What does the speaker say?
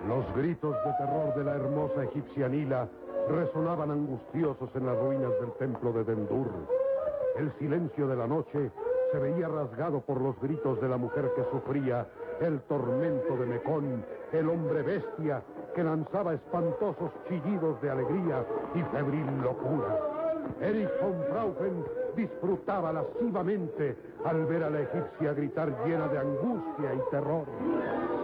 Los gritos de terror de la hermosa egipcia Nila resonaban angustiosos en las ruinas del templo de Dendur. El silencio de la noche se veía rasgado por los gritos de la mujer que sufría el tormento de Mecón, el hombre bestia que lanzaba espantosos chillidos de alegría y febril locura. Erich von Frauchen disfrutaba lascivamente al ver a la egipcia gritar llena de angustia y terror.